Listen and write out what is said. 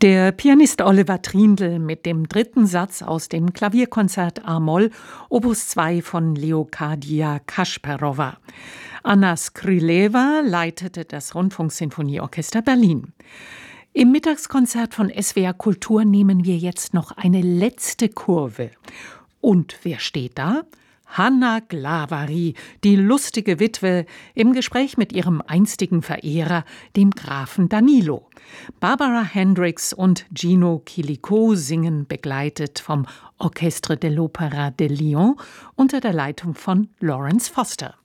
Der Pianist Oliver Trindl mit dem dritten Satz aus dem Klavierkonzert A-Moll, Opus 2 von Leokadia Kasparowa. Anna Skryleva leitete das Rundfunksinfonieorchester Berlin. Im Mittagskonzert von SWR Kultur nehmen wir jetzt noch eine letzte Kurve. Und wer steht da? Hanna Glavari, die lustige Witwe, im Gespräch mit ihrem einstigen Verehrer, dem Grafen Danilo. Barbara Hendricks und Gino Chillico singen begleitet vom Orchestre de l'Opéra de Lyon unter der Leitung von Lawrence Foster.